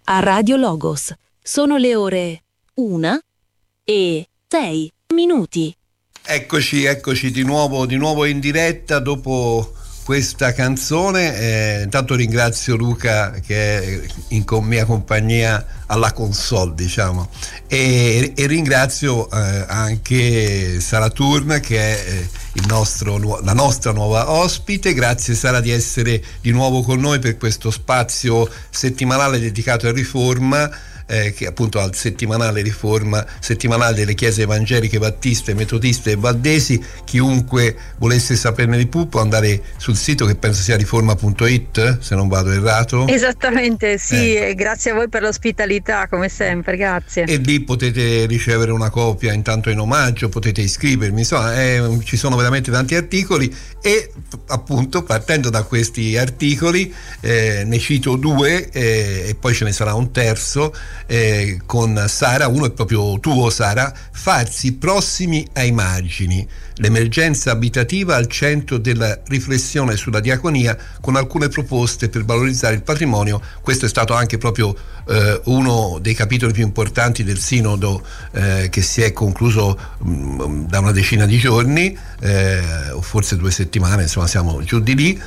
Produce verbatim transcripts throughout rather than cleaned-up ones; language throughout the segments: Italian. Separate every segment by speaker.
Speaker 1: a Radio Logos. Sono le ore una e sei minuti.
Speaker 2: Eccoci, eccoci di nuovo, di nuovo in diretta dopo questa canzone. Eh, intanto ringrazio Luca che è in con mia compagnia alla console, diciamo, e, e ringrazio eh, anche Sara Turna che è eh, il nostro, la nostra nuova ospite. Grazie Sara di essere di nuovo con noi per questo spazio settimanale dedicato a Riforma, eh, che appunto al settimanale Riforma, settimanale delle chiese evangeliche battiste, metodiste e valdesi. Chiunque volesse saperne di più può andare sul sito, che penso sia riforma punto it, se non vado errato.
Speaker 3: Esattamente, sì,
Speaker 2: eh.
Speaker 3: e grazie a voi per l'ospitalità come sempre, grazie.
Speaker 2: E lì potete ricevere una copia intanto in omaggio, potete iscrivermi, insomma eh, ci sono veramente tanti articoli, e appunto partendo da questi articoli eh, ne cito due eh, e poi ce ne sarà un terzo eh, con Sara. Uno è proprio tuo, Sara: farsi prossimi ai margini, l'emergenza abitativa al centro della riflessione sulla diaconia, con alcune proposte per valorizzare il patrimonio. Questo è stato anche proprio eh, uno dei capitoli più importanti del sinodo eh, che si è concluso mh, da una decina di giorni eh, o forse due settimane, insomma siamo giù di lì.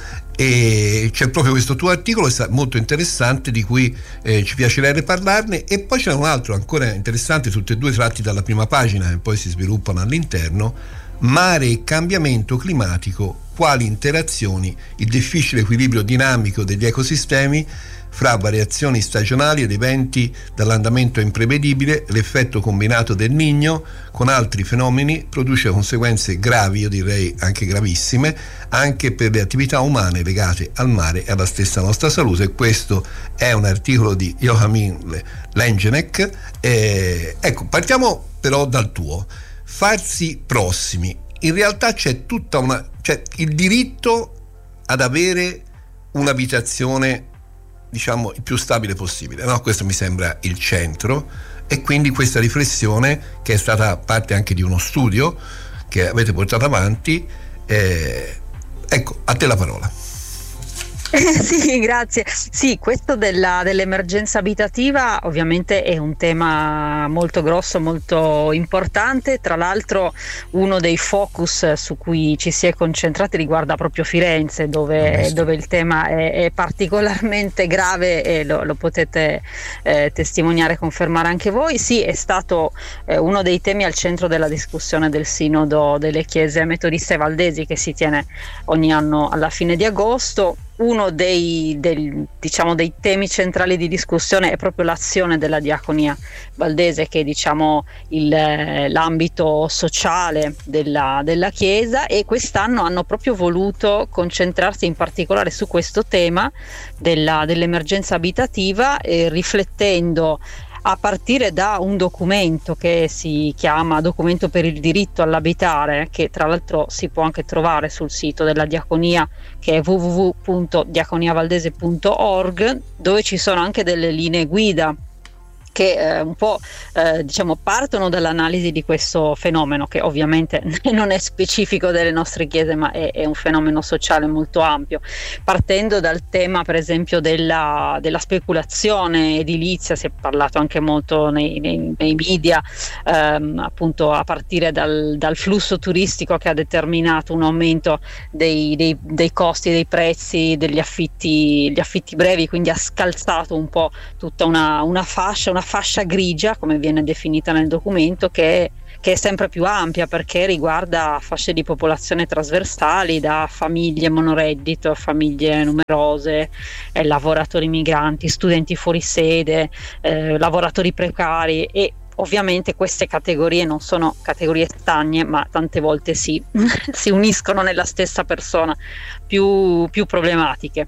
Speaker 2: E c'è proprio questo tuo articolo molto interessante di cui eh, ci piacerebbe parlarne, e poi c'è un altro ancora interessante, tutti e due tratti dalla prima pagina e poi si sviluppano all'interno: mare e cambiamento climatico, quali interazioni, il difficile equilibrio dinamico degli ecosistemi fra variazioni stagionali ed eventi dall'andamento imprevedibile, l'effetto combinato del Niño con altri fenomeni produce conseguenze gravi, io direi anche gravissime, anche per le attività umane legate al mare e alla stessa nostra salute. Questo è un articolo di Joachim Langeneck. Eh, ecco, partiamo però dal tuo. Farsi prossimi. In realtà c'è tutta una, c'è il diritto ad avere un'abitazione, diciamo, il più stabile possibile, no? Questo mi sembra il centro, e quindi questa riflessione, che è stata parte anche di uno studio che avete portato avanti, eh, ecco, a te la parola.
Speaker 3: Sì, grazie. Sì, questo della, dell'emergenza abitativa ovviamente è un tema molto grosso, molto importante. Tra l'altro uno dei focus su cui ci si è concentrati riguarda proprio Firenze, dove, dove il tema è, è particolarmente grave, e lo, lo potete eh, testimoniare e confermare anche voi. Sì, è stato eh, uno dei temi al centro della discussione del Sinodo delle Chiese Metodiste e Valdesi, che si tiene ogni anno alla fine di agosto. Uno dei, del, diciamo, dei temi centrali di discussione è proprio l'azione della diaconia valdese, che è, diciamo, il, l'ambito sociale della, della Chiesa, e quest'anno hanno proprio voluto concentrarsi in particolare su questo tema della, dell'emergenza abitativa, eh, riflettendo a partire da un documento che si chiama Documento per il diritto all'abitare, che tra l'altro si può anche trovare sul sito della diaconia, che è w w w punto diaconia valdese punto org, dove ci sono anche delle linee guida che eh, un po' eh, diciamo partono dall'analisi di questo fenomeno, che ovviamente non è specifico delle nostre chiese, ma è, è un fenomeno sociale molto ampio, partendo dal tema per esempio della, della speculazione edilizia. Si è parlato anche molto nei, nei, nei media, ehm, appunto a partire dal, dal flusso turistico, che ha determinato un aumento dei, dei, dei costi, dei prezzi degli affitti, gli affitti brevi, quindi ha scalzato un po' tutta una, una fascia, una fascia grigia, come viene definita nel documento, che è, che è sempre più ampia, perché riguarda fasce di popolazione trasversali, da famiglie monoreddito a famiglie numerose, eh, lavoratori migranti, studenti fuori sede, eh, lavoratori precari. E ovviamente queste categorie non sono categorie stagne, ma tante volte si, si uniscono nella stessa persona, più, più problematiche.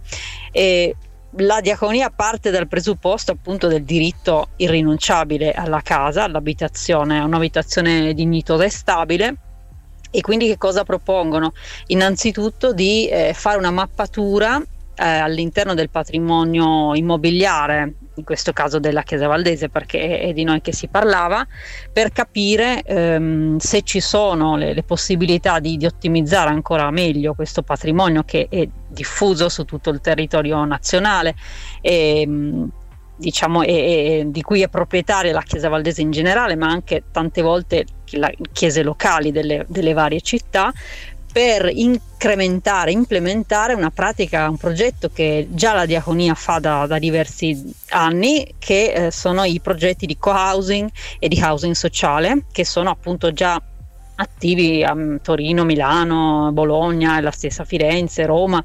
Speaker 3: E la diaconia parte dal presupposto appunto del diritto irrinunciabile alla casa, all'abitazione, a un'abitazione dignitosa e stabile. E quindi che cosa propongono? Innanzitutto di eh, fare una mappatura eh, all'interno del patrimonio immobiliare, in questo caso della Chiesa Valdese, perché è di noi che si parlava, per capire ehm, se ci sono le, le possibilità di, di ottimizzare ancora meglio questo patrimonio, che è diffuso su tutto il territorio nazionale, e, diciamo è, è, di cui è proprietaria la Chiesa Valdese in generale, ma anche tante volte le chiese locali delle, delle varie città, per incrementare, implementare una pratica, un progetto che già la diaconia fa da, da diversi anni, che eh, sono i progetti di co-housing e di housing sociale, che sono appunto già attivi a Torino, Milano, Bologna, la stessa Firenze, Roma,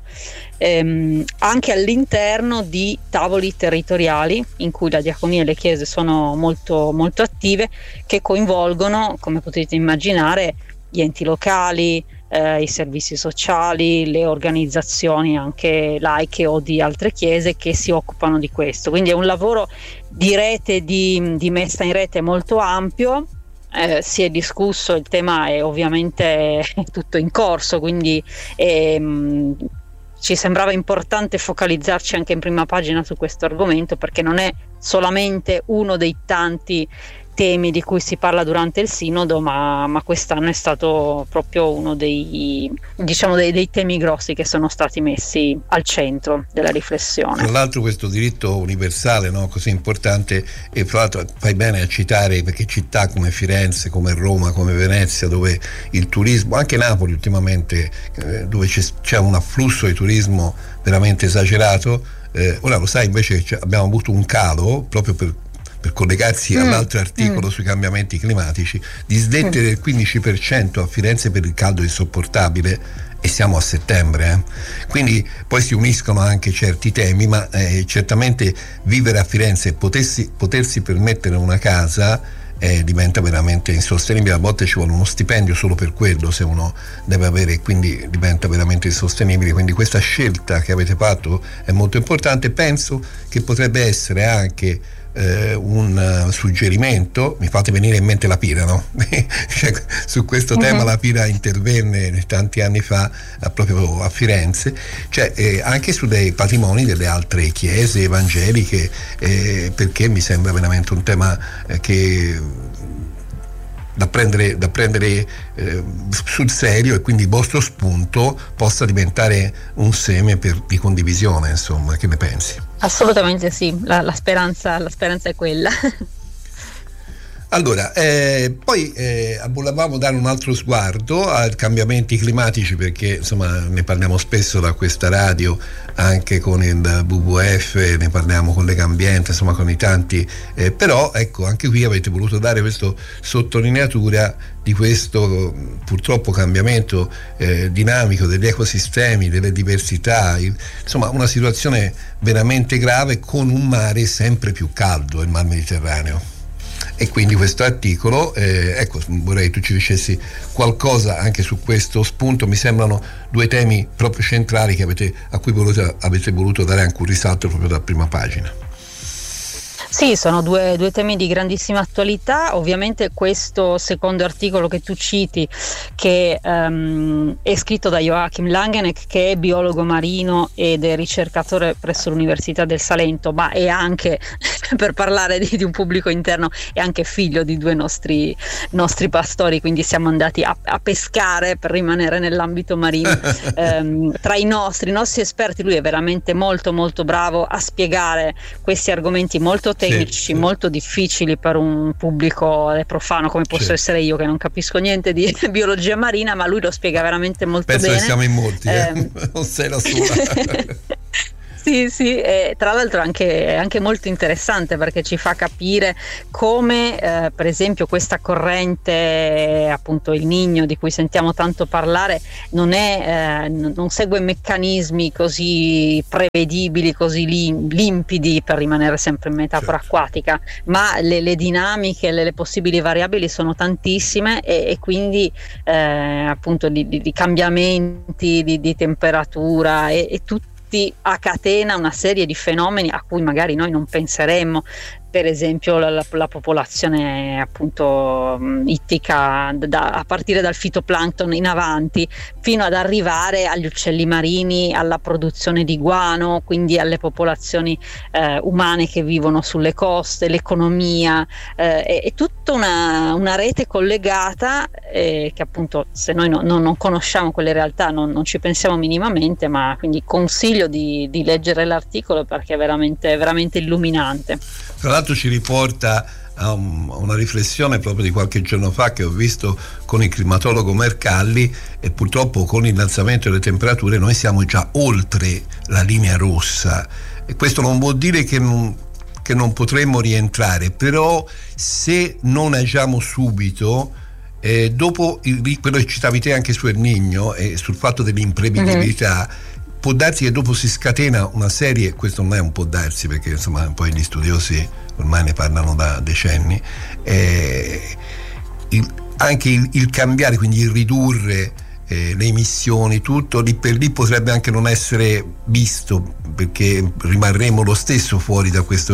Speaker 3: ehm, anche all'interno di tavoli territoriali in cui la diaconia e le chiese sono molto, molto attive, che coinvolgono, come potete immaginare, gli enti locali, eh, i servizi sociali, le organizzazioni anche laiche o di altre chiese che si occupano di questo. Quindi è un lavoro di rete, di, di messa in rete molto ampio. Eh, si è discusso, il tema è ovviamente tutto in corso, quindi ehm, ci sembrava importante focalizzarci anche in prima pagina su questo argomento, perché non è solamente uno dei tanti temi di cui si parla durante il sinodo, ma, ma quest'anno è stato proprio uno dei, diciamo, dei, dei temi grossi che sono stati messi al centro della riflessione.
Speaker 2: Tra l'altro questo diritto universale, no, così importante, e tra l'altro fai bene a citare, perché città come Firenze, come Roma, come Venezia, dove il turismo, anche Napoli ultimamente, eh, dove c'è, c'è un afflusso di turismo veramente esagerato, eh, ora lo sai invece che abbiamo avuto un calo proprio per per collegarsi mm. all'altro articolo mm. sui cambiamenti climatici, disdette mm. del quindici per cento a Firenze per il caldo insopportabile, e siamo a settembre, eh. Quindi poi si uniscono anche certi temi, ma eh, certamente vivere a Firenze e potersi, potersi permettere una casa eh, diventa veramente insostenibile. A volte ci vuole uno stipendio solo per quello, se uno deve avere, quindi diventa veramente insostenibile. Quindi questa scelta che avete fatto è molto importante. Penso che potrebbe essere anche Eh, un uh, suggerimento, mi fate venire in mente la Pira, no? Cioè, su questo uh-huh. tema la Pira intervenne tanti anni fa a, proprio a Firenze, cioè eh, anche su dei patrimoni delle altre chiese evangeliche, eh, perché mi sembra veramente un tema eh, che da prendere, da prendere eh, sul serio, e quindi il vostro spunto possa diventare un seme per, di condivisione, insomma. Che ne pensi?
Speaker 3: Assolutamente sì, la, la, speranza, la speranza è quella.
Speaker 2: Allora, eh, poi eh, volevamo dare un altro sguardo ai cambiamenti climatici, perché insomma ne parliamo spesso da questa radio, anche con il W W F, ne parliamo con Legambiente, insomma con i tanti, eh, però ecco, anche qui avete voluto dare questa sottolineatura di questo purtroppo cambiamento eh, dinamico degli ecosistemi, delle diversità, il, insomma una situazione veramente grave, con un mare sempre più caldo, il Mar Mediterraneo. E quindi questo articolo, eh, ecco, vorrei tu ci dicessi qualcosa anche su questo spunto. Mi sembrano due temi proprio centrali che avete, a cui voluto, avete voluto dare anche un risalto proprio da prima pagina.
Speaker 3: Sì, sono due, due temi di grandissima attualità. Ovviamente questo secondo articolo che tu citi, che um, è scritto da Joachim Langeneck, che è biologo marino ed è ricercatore presso l'Università del Salento, ma è anche, per parlare di, di un pubblico interno, è anche figlio di due nostri, nostri pastori, quindi siamo andati a, a pescare, per rimanere nell'ambito marino, um, tra i nostri, i nostri esperti. Lui è veramente molto molto bravo a spiegare questi argomenti molto tecnici, sì, sì. molto difficili per un pubblico profano come posso sì. essere io, che non capisco niente di biologia marina, ma lui lo spiega veramente molto
Speaker 2: Penso
Speaker 3: bene.
Speaker 2: Penso che siamo in molti, eh? Eh. Non sei la sola.
Speaker 3: Sì, sì, e tra l'altro anche, è anche molto interessante, perché ci fa capire come eh, per esempio questa corrente, appunto il Niño, di cui sentiamo tanto parlare, non, è, eh, non segue meccanismi così prevedibili, così lim- limpidi, per rimanere sempre in metafora certo. acquatica, ma le, le dinamiche, le, le possibili variabili sono tantissime, e, e quindi eh, appunto di, di, di cambiamenti di, di temperatura e, e tutto a catena una serie di fenomeni a cui magari noi non penseremmo. per esempio la, la, la popolazione appunto ittica da, a partire dal fitoplancton in avanti fino ad arrivare agli uccelli marini, alla produzione di guano, quindi alle popolazioni eh, umane che vivono sulle coste, l'economia, eh, è, è tutta una, una rete collegata eh, che appunto se noi no, no, non conosciamo quelle realtà non, non ci pensiamo minimamente, ma quindi consiglio di, di leggere l'articolo perché è veramente, veramente illuminante.
Speaker 2: Tra l'altro ci riporta a una riflessione proprio di qualche giorno fa che ho visto con il climatologo Mercalli, e purtroppo con l'innalzamento delle temperature noi siamo già oltre la linea rossa, e questo non vuol dire che non, che non potremmo rientrare, però se non agiamo subito, eh, dopo il, quello che citavi te anche su El Niño e sul fatto dell'imprevedibilità, mm-hmm. può darsi che dopo si scatena una serie, questo non è un può darsi perché insomma poi gli studiosi ormai ne parlano da decenni, eh, il, anche il, il cambiare, quindi il ridurre eh, le emissioni, tutto lì per lì potrebbe anche non essere visto, perché rimarremo lo stesso fuori da questo,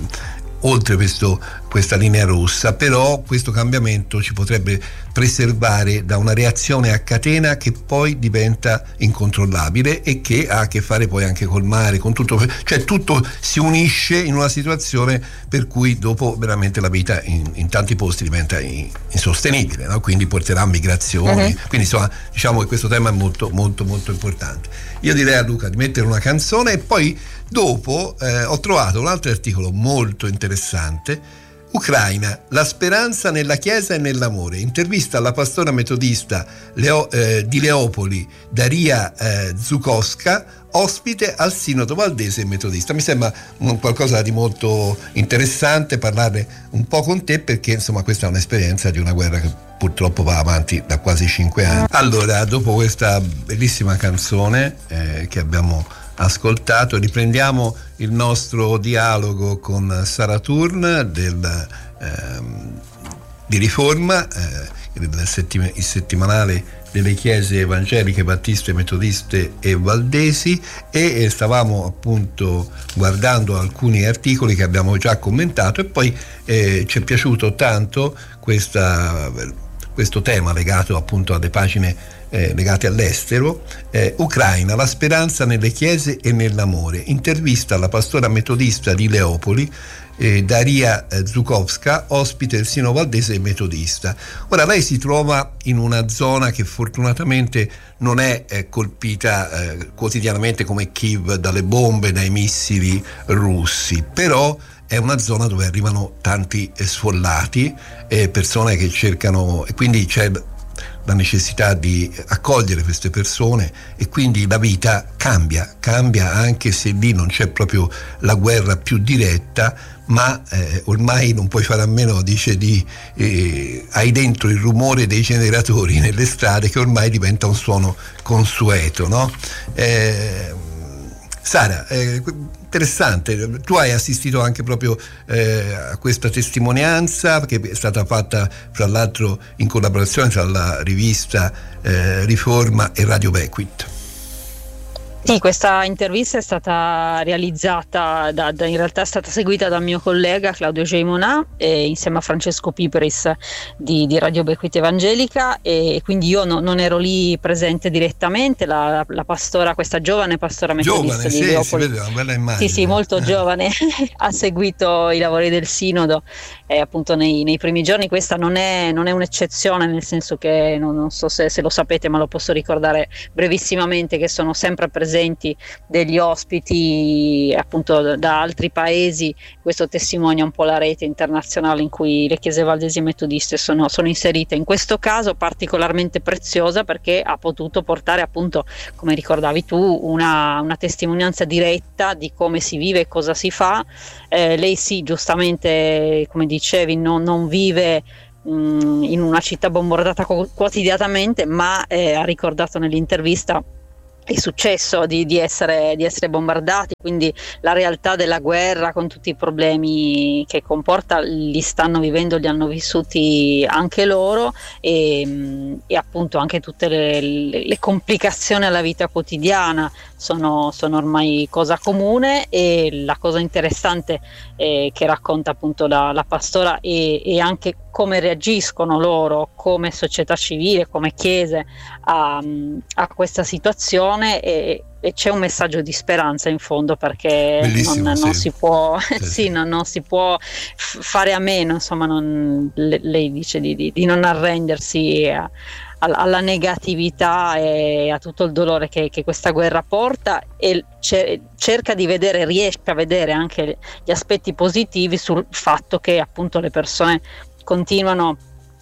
Speaker 2: oltre questo, questa linea rossa, però questo cambiamento ci potrebbe preservare da una reazione a catena che poi diventa incontrollabile e che ha a che fare poi anche col mare, con tutto, cioè tutto si unisce in una situazione per cui dopo veramente la vita in, in tanti posti diventa insostenibile, no? Quindi porterà a migrazioni, uh-huh. quindi insomma diciamo che questo tema è molto molto molto importante. Io direi a Luca di mettere una canzone e poi dopo eh, ho trovato un altro articolo molto interessante. Ucraina, la speranza nella Chiesa e nell'amore. Intervista alla pastora metodista Leo, eh, di Leopoli, Daria eh, Zukowska, ospite al Sinodo Valdese Metodista. Mi sembra un, qualcosa di molto interessante parlarne un po' con te, perché insomma questa è un'esperienza di una guerra che purtroppo va avanti da quasi cinque anni. Allora, dopo questa bellissima canzone eh, che abbiamo ascoltato, riprendiamo il nostro dialogo con Sara Thurn del, ehm, di Riforma, eh, il, settim- il settimanale delle chiese evangeliche, battiste, metodiste e valdesi, e eh, stavamo appunto guardando alcuni articoli che abbiamo già commentato, e poi eh, ci è piaciuto tanto questa, questo tema legato appunto alle pagine Eh, legate all'estero. eh, Ucraina, la speranza nelle chiese e nell'amore. Intervista alla pastora metodista di Leopoli, eh, Daria eh, Zukowska, ospite del Sinodo Valdese Metodista. Ora lei si trova in una zona che fortunatamente non è eh, colpita eh, quotidianamente come Kiev dalle bombe, dai missili russi, però è una zona dove arrivano tanti eh, sfollati, eh, persone che cercano, e quindi c'è la necessità di accogliere queste persone, e quindi la vita cambia, cambia anche se lì non c'è proprio la guerra più diretta, ma eh, ormai non puoi fare a meno, dice, di eh, hai dentro il rumore dei generatori nelle strade che ormai diventa un suono consueto, no? Eh, Sara, eh, interessante, tu hai assistito anche proprio eh, a questa testimonianza che è stata fatta fra l'altro in collaborazione tra la rivista eh, Riforma e Radio Bequit.
Speaker 3: Sì, questa intervista è stata realizzata, da, da, in realtà è stata seguita dal mio collega Claudio Geimonà e insieme a Francesco Piperis di, di Radio Bequit Evangelica, e quindi io no, non ero lì presente direttamente. La, la pastora, questa giovane pastora metodista
Speaker 2: giovane,
Speaker 3: di
Speaker 2: sì,
Speaker 3: Leopoli,
Speaker 2: si vede una bella immagine.
Speaker 3: Sì, sì, molto
Speaker 2: eh.
Speaker 3: giovane, ha seguito i lavori del Sinodo eh, appunto nei, nei primi giorni. Questa non è, non è un'eccezione, nel senso che non, non so se, se lo sapete, ma lo posso ricordare brevissimamente, che sono sempre presenti degli ospiti appunto da altri paesi. Questo testimonia un po' la rete internazionale in cui le chiese valdesi metodiste sono, sono inserite, in questo caso particolarmente preziosa perché ha potuto portare appunto, come ricordavi tu, una, una testimonianza diretta di come si vive e cosa si fa. Eh, lei sì, giustamente, come dicevi, non, non vive mh, in una città bombardata co- quotidianamente, ma eh, ha ricordato nell'intervista il successo di, di, essere, di essere bombardati, quindi la realtà della guerra con tutti i problemi che comporta li stanno vivendo, li hanno vissuti anche loro, e, e appunto anche tutte le, le, le complicazioni alla vita quotidiana, sono, sono ormai cosa comune. E la cosa interessante eh, che racconta appunto la, la pastora e, e anche come reagiscono loro come società civile, come chiese a, a questa situazione, e, e c'è un messaggio di speranza in fondo, perché non, non
Speaker 2: sì.
Speaker 3: si può
Speaker 2: sì,
Speaker 3: sì,
Speaker 2: sì.
Speaker 3: Non, non si può f- fare a meno, insomma, non, le, lei dice di, di, di non arrendersi a, a, alla negatività e a tutto il dolore che, che questa guerra porta, e ce, cerca di vedere, riesce a vedere anche gli aspetti positivi sul fatto che appunto le persone continuano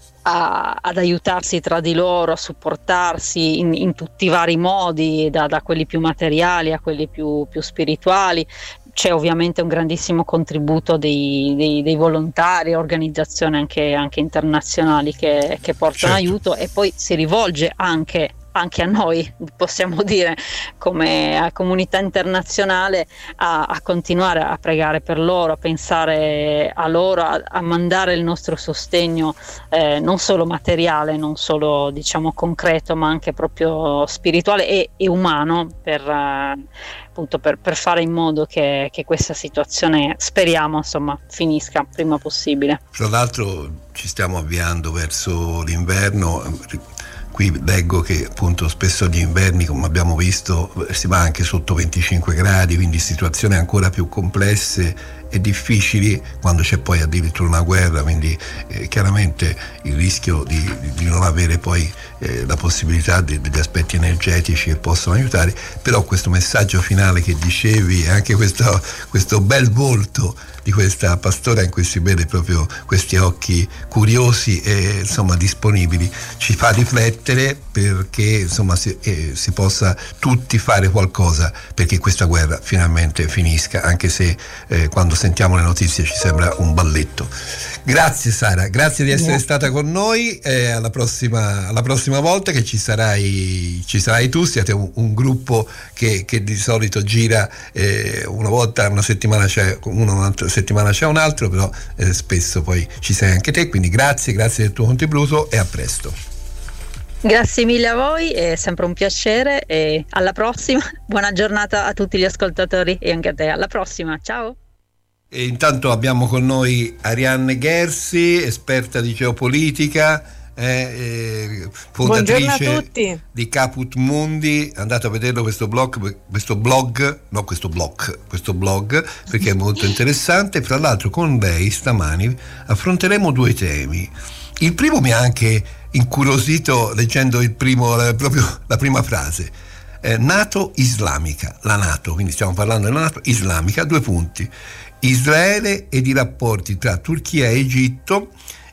Speaker 3: a, ad aiutarsi tra di loro, a supportarsi in, in tutti i vari modi, da, da quelli più materiali a quelli più, più spirituali. C'è ovviamente un grandissimo contributo dei, dei, dei volontari, organizzazioni anche, anche internazionali che, che portano
Speaker 2: Certo.
Speaker 3: aiuto, e poi si rivolge anche anche a noi, possiamo dire, come a comunità internazionale, a, a continuare a pregare per loro, a pensare a loro, a, a mandare il nostro sostegno eh, non solo materiale, non solo diciamo concreto, ma anche proprio spirituale e, e umano, per, eh, appunto per, per fare in modo che, che questa situazione, speriamo, insomma, finisca prima possibile.
Speaker 2: Tra l'altro ci stiamo avviando verso l'inverno. Qui leggo che appunto spesso gli inverni, come abbiamo visto, si va anche sotto venticinque gradi, quindi situazioni ancora più complesse e difficili quando c'è poi addirittura una guerra, quindi eh, chiaramente il rischio di, di non avere poi eh, la possibilità di, degli aspetti energetici che possono aiutare. Però questo messaggio finale che dicevi, anche questo, questo bel volto di questa pastora in cui si vede proprio questi occhi curiosi e insomma disponibili, ci fa riflettere perché insomma si, eh, si possa tutti fare qualcosa perché questa guerra finalmente finisca, anche se eh, quando sentiamo le notizie ci sembra un balletto. Grazie Sara, grazie di essere yeah. stata con noi, eh, alla prossima, alla prossima volta che ci sarai, ci sarai tu. Siete un, un gruppo che, che di solito gira eh, una volta una settimana c'è uno, un'altra settimana c'è un altro, però eh, spesso poi ci sei anche te, quindi grazie, grazie del tuo contributo e a presto.
Speaker 3: Grazie mille a voi, è sempre un piacere e alla prossima. Buona giornata a tutti gli ascoltatori e anche a te, alla prossima, ciao.
Speaker 2: E intanto abbiamo con noi Arianne Ghersi, esperta di geopolitica, eh, eh, fondatrice di Caput Mundi. Andate a vederlo questo blog, questo blog, no questo blog, questo blog perché è molto interessante. Fra l'altro con lei stamani affronteremo due temi. Il primo mi ha anche incuriosito leggendo il primo, la, proprio la prima frase. Eh, NATO islamica, la NATO, quindi stiamo parlando della NATO islamica, due punti. Israele ed i rapporti tra Turchia e Egitto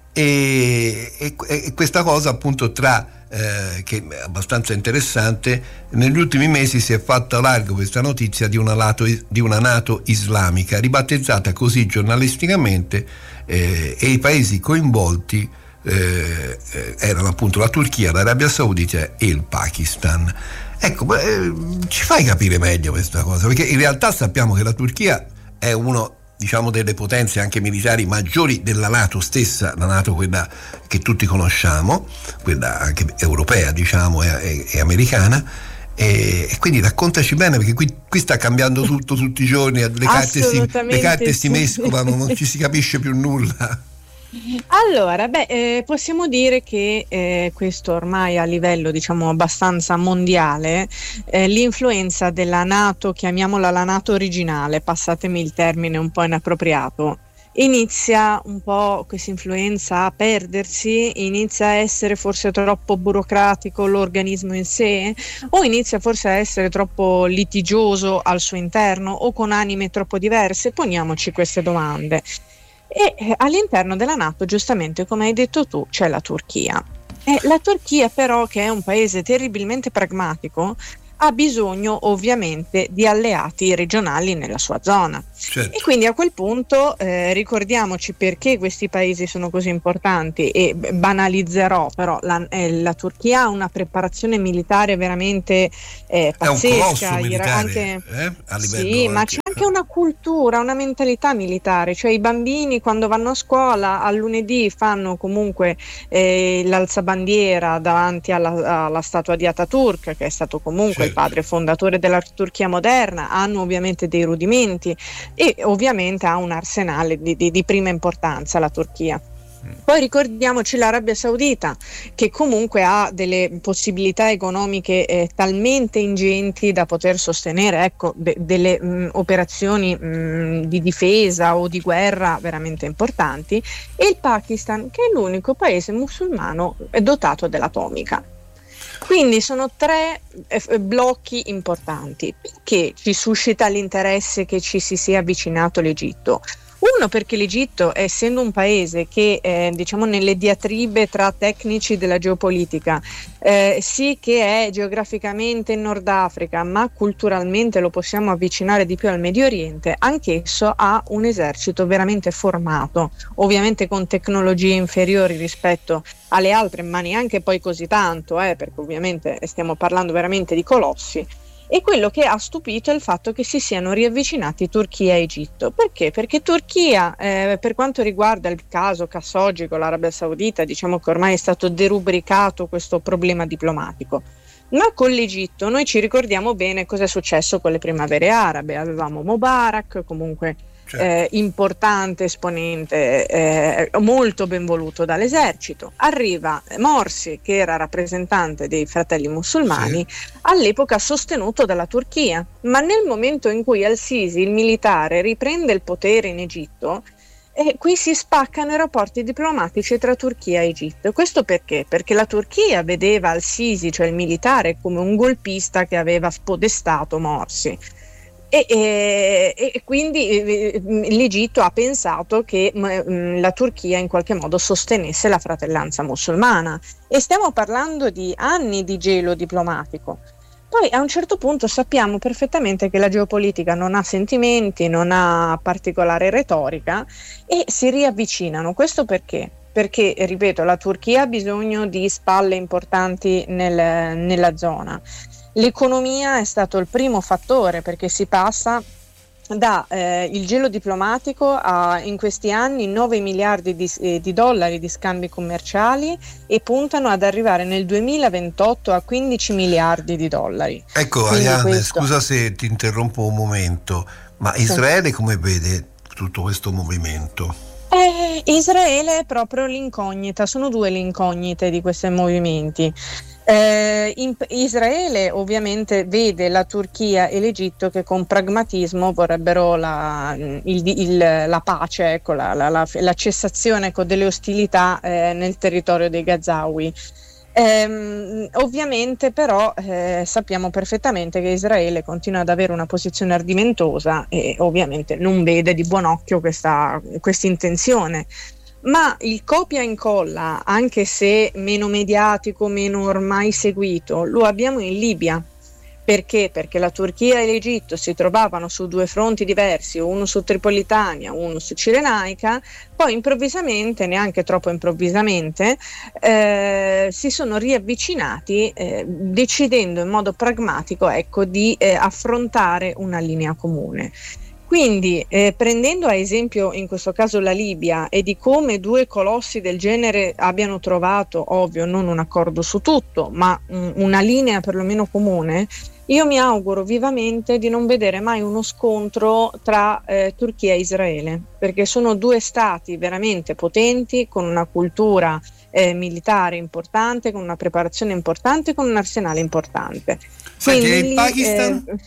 Speaker 2: e, e, e questa cosa appunto tra eh, che è abbastanza interessante. Negli ultimi mesi si è fatta largo questa notizia di una, NATO, di una NATO islamica, ribattezzata così giornalisticamente, eh, e i paesi coinvolti eh, erano appunto la Turchia, l'Arabia Saudita e il Pakistan. Ecco, eh, ci fai capire meglio questa cosa, perché in realtà sappiamo che la Turchia è uno, diciamo, delle potenze anche militari maggiori della NATO stessa, la NATO quella che tutti conosciamo, quella anche europea, diciamo, e, e, e americana, e, e quindi raccontaci bene, perché qui, qui sta cambiando tutto tutti i giorni, le carte si, le carte si mescolano, non ci si capisce più nulla.
Speaker 4: Allora, beh, eh, possiamo dire che eh, questo ormai a livello, diciamo, abbastanza mondiale, eh, l'influenza della NATO, chiamiamola la NATO originale, passatemi il termine un po' inappropriato, inizia un po' questa influenza a perdersi, inizia a essere forse troppo burocratico l'organismo in sé, o inizia forse a essere troppo litigioso al suo interno, o con anime troppo diverse? Poniamoci queste domande. E eh, all'interno della NATO, giustamente come hai detto tu, c'è la Turchia. E la Turchia però, che è un paese terribilmente pragmatico, ha bisogno ovviamente di alleati regionali nella sua zona.
Speaker 2: Certo.
Speaker 4: E quindi a quel punto eh, ricordiamoci perché questi paesi sono così importanti, e banalizzerò, però la, eh, la Turchia ha una preparazione militare veramente eh, pazzesca.
Speaker 2: È un colosso militare,
Speaker 4: anche,
Speaker 2: eh? A livello
Speaker 4: sì,
Speaker 2: anche,
Speaker 4: ma c'è anche una cultura, una mentalità militare, cioè i bambini quando vanno a scuola al lunedì fanno comunque eh, l'alzabandiera davanti alla, alla statua di Ataturk, che è stato comunque
Speaker 2: certo. certo.
Speaker 4: padre fondatore della Turchia moderna, hanno ovviamente dei rudimenti e ovviamente ha un arsenale di, di, di prima importanza la Turchia. Poi ricordiamoci l'Arabia Saudita, che comunque ha delle possibilità economiche eh, talmente ingenti da poter sostenere ecco, de- delle mh, operazioni mh, di difesa o di guerra veramente importanti, e il Pakistan, che è l'unico paese musulmano dotato dell'atomica. Quindi sono tre eh, blocchi importanti. Perché ci suscita l'interesse che ci si sia avvicinato l'Egitto? Uno, perché l'Egitto, essendo un paese che eh, diciamo nelle diatribe tra tecnici della geopolitica, eh, sì che è geograficamente in Nord Africa, ma culturalmente lo possiamo avvicinare di più al Medio Oriente, anch'esso ha un esercito veramente formato, ovviamente con tecnologie inferiori rispetto alle altre, ma neanche poi così tanto, eh, perché ovviamente stiamo parlando veramente di colossi. E quello che ha stupito è il fatto che si siano riavvicinati Turchia e Egitto. Perché? Perché Turchia, eh, per quanto riguarda il caso Khashoggi con l'Arabia Saudita, diciamo che ormai è stato derubricato questo problema diplomatico. Ma con l'Egitto noi ci ricordiamo bene cosa è successo con le primavere arabe. Avevamo Mubarak, comunque eh, importante esponente, eh, molto ben voluto dall'esercito. Arriva Morsi, che era rappresentante dei fratelli musulmani, sì, all'epoca sostenuto dalla Turchia. Ma nel momento in cui al-Sisi, il militare, riprende il potere in Egitto, e qui si spaccano i rapporti diplomatici tra Turchia e Egitto. Questo perché? Perché la Turchia vedeva al-Sisi, cioè il militare, come un golpista che aveva spodestato Morsi. E, e, e quindi eh, l'Egitto ha pensato che mh, la Turchia in qualche modo sostenesse la fratellanza musulmana, e stiamo parlando di anni di gelo diplomatico. Poi a un certo punto sappiamo perfettamente che la geopolitica non ha sentimenti, non ha particolare retorica, e si riavvicinano. Questo perché? Perché, ripeto, la Turchia ha bisogno di spalle importanti nel, nella zona. L'economia è stato il primo fattore, perché si passa da eh, il gelo diplomatico a in questi anni nove miliardi di, eh, di dollari di scambi commerciali, e puntano ad arrivare nel duemilaventotto a quindici miliardi di dollari.
Speaker 2: Ecco,
Speaker 4: Quindi
Speaker 2: Arianne,
Speaker 4: questo...
Speaker 2: scusa se ti interrompo un momento, ma Israele sì, come vede tutto questo movimento?
Speaker 4: Eh, Israele è proprio l'incognita, sono due le incognite di questi movimenti. Eh, in, Israele ovviamente vede la Turchia e l'Egitto che con pragmatismo vorrebbero la, il, il, la pace, ecco, la, la, la, la cessazione ecco, delle ostilità eh, nel territorio dei Gazawi. Eh, ovviamente però eh, sappiamo perfettamente che Israele continua ad avere una posizione ardimentosa e ovviamente non vede di buon occhio questa intenzione. Ma il copia e incolla, anche se meno mediatico, meno ormai seguito, lo abbiamo in Libia. Perché? Perché la Turchia e l'Egitto si trovavano su due fronti diversi, uno su Tripolitania, uno su Cirenaica, poi improvvisamente, neanche troppo improvvisamente, eh, si sono riavvicinati eh, decidendo in modo pragmatico ecco, di eh, affrontare una linea comune. Quindi eh, prendendo a esempio in questo caso la Libia e di come due colossi del genere abbiano trovato, ovvio, non un accordo su tutto, ma um, una linea perlomeno comune, io mi auguro vivamente di non vedere mai uno scontro tra eh, Turchia e Israele, perché sono due stati veramente potenti, con una cultura eh, militare importante, con una preparazione importante, con un arsenale importante.
Speaker 2: Quindi, Quindi il Pakistan?
Speaker 4: Eh,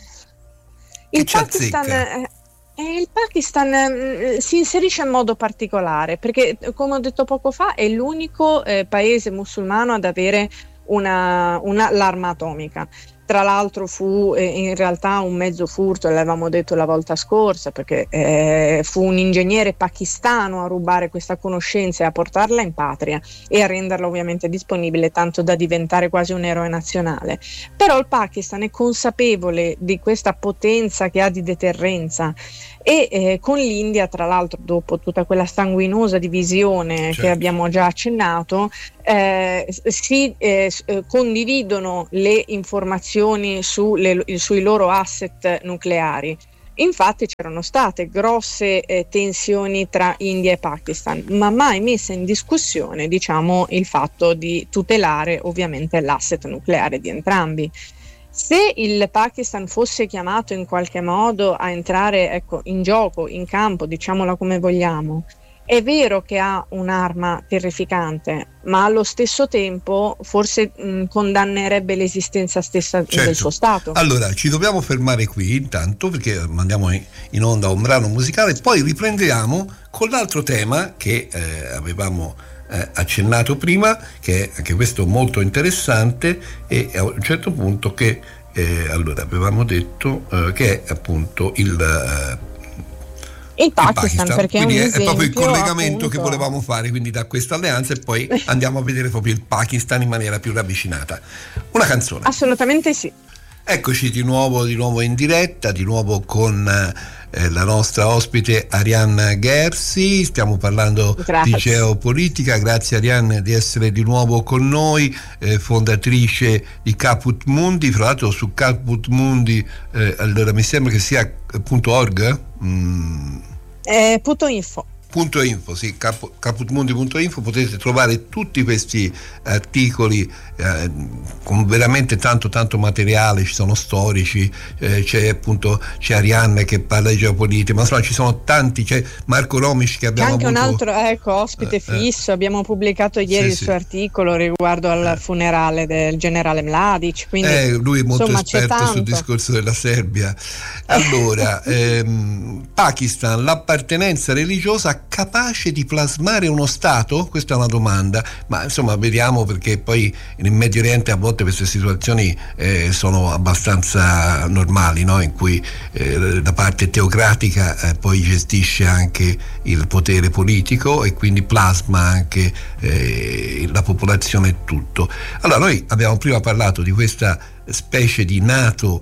Speaker 4: il Pakistan... Eh, E il Pakistan eh, si inserisce in modo particolare perché, come ho detto poco fa, è l'unico eh, paese musulmano ad avere una, una, l'arma atomica. Tra l'altro fu eh, in realtà un mezzo furto, l'avevamo detto la volta scorsa, perché eh, fu un ingegnere pakistano a rubare questa conoscenza e a portarla in patria e a renderla ovviamente disponibile, tanto da diventare quasi un eroe nazionale. Però il Pakistan è consapevole di questa potenza che ha di deterrenza e eh, con l'India, tra l'altro, dopo tutta quella sanguinosa divisione certo. che abbiamo già accennato, eh, si eh, condividono le informazioni su le, sui loro asset nucleari. Infatti c'erano state grosse eh, tensioni tra India e Pakistan, ma mai messa in discussione, diciamo, il fatto di tutelare ovviamente l'asset nucleare di entrambi. Se il Pakistan fosse chiamato in qualche modo a entrare, ecco, in gioco, in campo, diciamola come vogliamo, è vero che ha un'arma terrificante, ma allo stesso tempo forse mh, condannerebbe l'esistenza stessa
Speaker 2: certo.
Speaker 4: del suo Stato.
Speaker 2: Allora, ci dobbiamo fermare qui intanto, perché mandiamo in onda un brano musicale, poi riprendiamo con l'altro tema che eh, avevamo eh, accennato prima, che è anche questo molto interessante, e a un certo punto che eh, allora avevamo detto eh, che è appunto il eh,
Speaker 4: Il Pakistan,
Speaker 2: il Pakistan,
Speaker 4: perché
Speaker 2: quindi
Speaker 4: è, un
Speaker 2: è, è proprio il collegamento
Speaker 4: appunto
Speaker 2: che volevamo fare, quindi da questa alleanza, e poi andiamo a vedere proprio il Pakistan in maniera più ravvicinata. Una canzone.
Speaker 4: Assolutamente sì.
Speaker 2: Eccoci di nuovo, di nuovo in diretta, di nuovo con eh, la nostra ospite Arianna Gersi. Stiamo parlando
Speaker 4: Grazie.
Speaker 2: di geopolitica. Grazie Arianna di essere di nuovo con noi, eh, fondatrice di Caput Mundi. Fra l'altro su Caput Mundi, eh, allora mi sembra che sia .org? Mm.
Speaker 4: Eh, punto info.
Speaker 2: Punto info, sì, cap- caputmundi punto info, potete trovare tutti questi articoli eh, con veramente tanto tanto materiale, ci sono storici, eh, c'è appunto c'è Arianna che parla di geopolitica, ma insomma ci sono tanti, c'è Marco Romisch che abbiamo
Speaker 4: C'è anche
Speaker 2: avuto,
Speaker 4: un altro ecco, ospite
Speaker 2: eh,
Speaker 4: fisso, abbiamo pubblicato ieri
Speaker 2: sì,
Speaker 4: il
Speaker 2: sì.
Speaker 4: suo articolo riguardo al
Speaker 2: Eh.
Speaker 4: funerale del generale Mladic, quindi
Speaker 2: eh, lui è molto
Speaker 4: insomma, c'è
Speaker 2: esperto
Speaker 4: tanto.
Speaker 2: sul discorso della Serbia. Allora, ehm, Pakistan, l'appartenenza religiosa capace di plasmare uno Stato? Questa è una domanda, ma insomma vediamo, perché poi nel Medio Oriente a volte queste situazioni eh, sono abbastanza normali, no? In cui eh, la parte teocratica eh, poi gestisce anche il potere politico e quindi plasma anche eh, la popolazione e tutto. Allora, noi abbiamo prima parlato di questa specie di NATO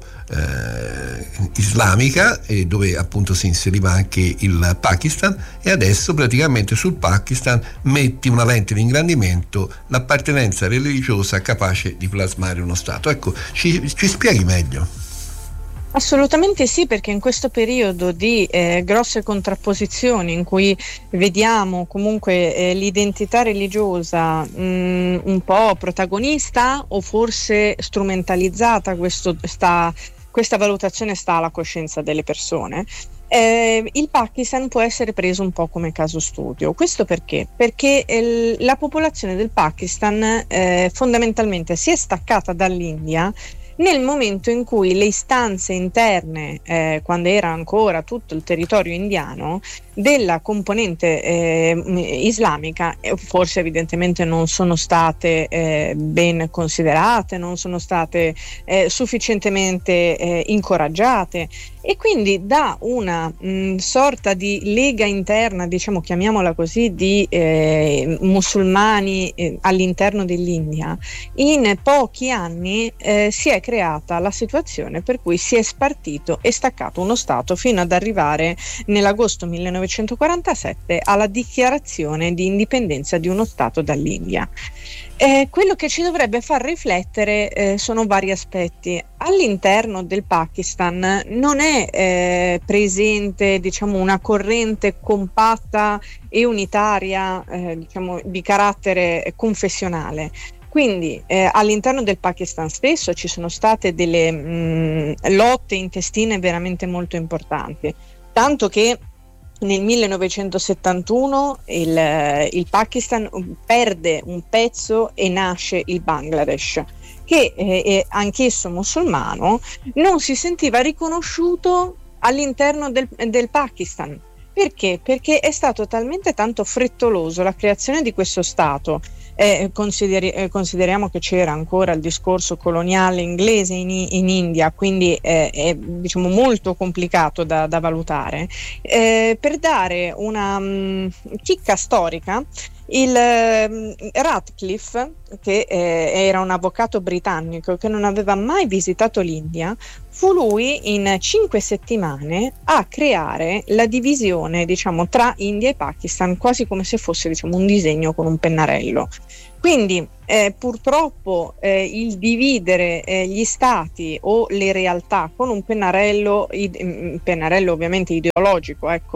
Speaker 2: eh, islamica, eh, dove appunto si inseriva anche il Pakistan, e adesso praticamente sul Pakistan metti una lente di ingrandimento, l'appartenenza religiosa capace di plasmare uno Stato. Ecco, ci, ci spieghi meglio?
Speaker 4: Assolutamente sì, perché in questo periodo di eh, grosse contrapposizioni in cui vediamo comunque eh, l'identità religiosa mh, un po' protagonista o forse strumentalizzata, questo sta, questa valutazione sta alla coscienza delle persone. Eh, il Pakistan può essere preso un po' come caso studio. Questo perché? Perché eh, la popolazione del Pakistan eh, fondamentalmente si è staccata dall'India nel momento in cui le istanze interne, eh, quando era ancora tutto il territorio indiano, della componente eh, islamica eh, forse evidentemente non sono state eh, ben considerate, non sono state eh, sufficientemente eh, incoraggiate, e quindi da una mh, sorta di lega interna, diciamo, chiamiamola così, di eh, musulmani eh, all'interno dell'India, in pochi anni eh, si è creata la situazione per cui si è spartito e staccato uno Stato fino ad arrivare nell'agosto millenovecentoquarantasette alla dichiarazione di indipendenza di uno Stato dall'India. Eh, quello che ci dovrebbe far riflettere eh, sono vari aspetti. All'interno del Pakistan non è eh, presente, diciamo, una corrente compatta e unitaria, eh, diciamo, di carattere confessionale. Quindi eh, all'interno del Pakistan stesso ci sono state delle mh, lotte intestine veramente molto importanti, tanto che nel millenovecentosettantuno il, il Pakistan perde un pezzo e nasce il Bangladesh, che eh, è anch'esso musulmano, non si sentiva riconosciuto all'interno del, del Pakistan. Perché? Perché è stato talmente tanto frettoloso la creazione di questo Stato. Eh, consideri- eh, consideriamo che c'era ancora il discorso coloniale inglese in, in India, quindi eh, è, diciamo, molto complicato da, da valutare. Eh, per dare una mh, chicca storica, il uh, Radcliffe, che eh, era un avvocato britannico che non aveva mai visitato l'India, fu lui in cinque settimane a creare la divisione, diciamo, tra India e Pakistan, quasi come se fosse, diciamo, un disegno con un pennarello. Quindi eh, purtroppo eh, il dividere eh, gli stati o le realtà con un pennarello, id- pennarello ovviamente ideologico, ecco,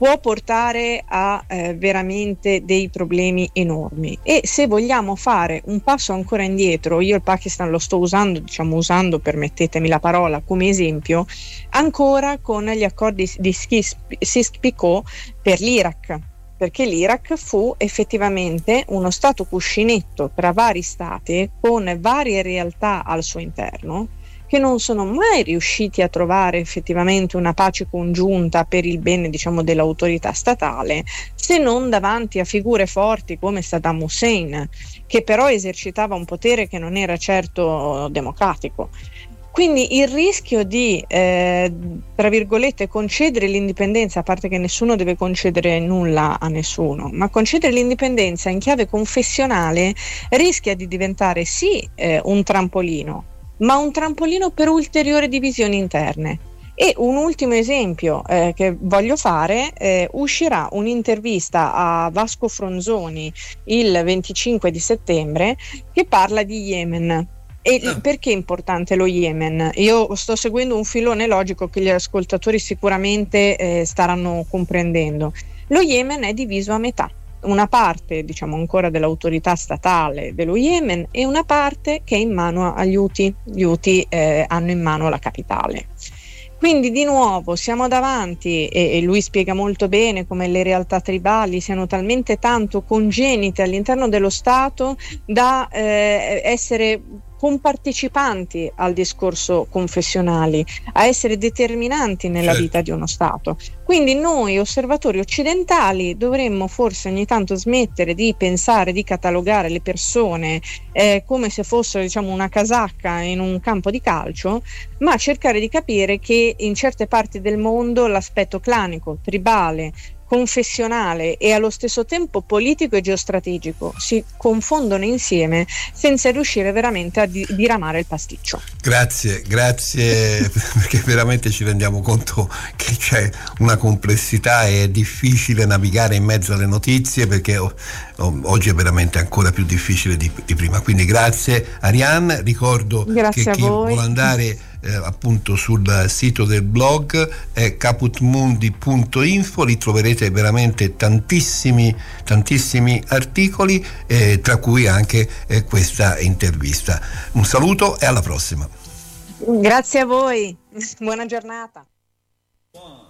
Speaker 4: può portare a eh, veramente dei problemi enormi. E se vogliamo fare un passo ancora indietro, io il Pakistan lo sto usando, diciamo usando, permettetemi la parola, come esempio, ancora con gli accordi di Sykes-Picot per l'Iraq, perché l'Iraq fu effettivamente uno stato cuscinetto tra vari stati con varie realtà al suo interno, che non sono mai riusciti a trovare effettivamente una pace congiunta per il bene, diciamo, dell'autorità statale, se non davanti a figure forti come Saddam Hussein, che però esercitava un potere che non era certo democratico. Quindi il rischio di, eh, tra virgolette, concedere l'indipendenza, a parte che nessuno deve concedere nulla a nessuno, ma concedere l'indipendenza in chiave confessionale rischia di diventare sì eh, un trampolino, ma un trampolino per ulteriori divisioni interne. E un ultimo esempio eh, che voglio fare, eh, uscirà un'intervista a Vasco Fronzoni il venticinque di settembre che parla di Yemen. E no. Perché è importante lo Yemen? Io sto seguendo un filone logico che gli ascoltatori sicuramente eh, staranno comprendendo. Lo Yemen è diviso a metà. Una parte, diciamo, ancora dell'autorità statale dello Yemen e una parte che è in mano agli Houthi. Gli Houthi eh, hanno in mano la capitale. Quindi di nuovo siamo davanti, e, e lui spiega molto bene come le realtà tribali siano talmente tanto congenite all'interno dello Stato da eh, essere compartecipanti al discorso confessionali, a essere determinanti nella
Speaker 2: certo.
Speaker 4: vita di uno Stato. Quindi noi osservatori occidentali dovremmo forse ogni tanto smettere di pensare, di catalogare le persone eh, come se fossero, diciamo, una casacca in un campo di calcio, ma cercare di capire che in certe parti del mondo l'aspetto clanico, tribale, confessionale e allo stesso tempo politico e geostrategico si confondono insieme senza riuscire veramente a di- diramare il pasticcio.
Speaker 2: Grazie, grazie perché veramente ci rendiamo conto che c'è una complessità e è difficile navigare in mezzo alle notizie, perché o- o- oggi è veramente ancora più difficile di, di prima. Quindi grazie Arianne, ricordo
Speaker 4: grazie
Speaker 2: che chi vuole andare Eh, appunto sul sito del blog è caputmundi punto info, lì troverete veramente tantissimi tantissimi articoli, eh, tra cui anche eh, questa intervista. Un saluto e alla prossima.
Speaker 4: Grazie a voi, buona giornata.